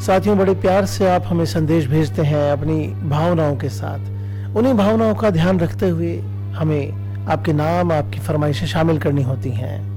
साथियों, बड़े प्यार से आप हमें संदेश भेजते हैं अपनी भावनाओं के साथ। उन्हीं भावनाओं का ध्यान रखते हुए हमें आपके नाम, आपकी फरमाइशें शामिल करनी होती हैं।